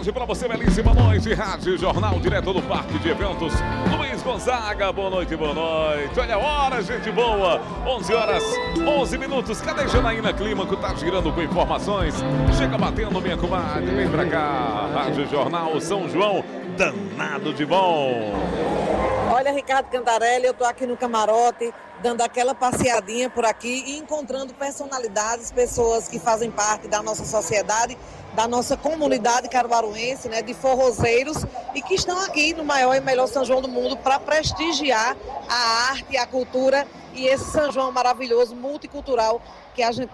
tarde para você, belíssima noite. Rádio Jornal, direto do Parque de Eventos Luiz Gonzaga. Boa noite, boa noite. Olha a hora, gente boa. 11 horas, 11 minutos. Cadê Janaína Clímaco? Tá girando com informações. Chega batendo, minha comadre. Vem pra cá. Rádio Jornal São João, danado de bom. Olha, Ricardo Cantarelli, eu tô aqui no camarote, dando aquela passeadinha por aqui e encontrando personalidades, pessoas que fazem parte da nossa sociedade, da nossa comunidade caruaruense, né, de forrozeiros, e que estão aqui no maior e melhor São João do mundo para prestigiar a arte e a cultura e esse São João maravilhoso, multicultural, que a gente